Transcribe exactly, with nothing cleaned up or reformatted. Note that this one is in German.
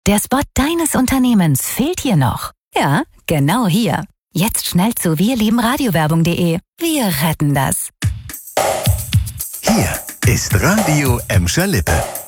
Der Spot deines Unternehmens fehlt hier noch. Ja, genau hier. Jetzt schnell zu wirliebenradiowerbung punkt de. Wir retten das. Hier ist Radio Emscher Lippe.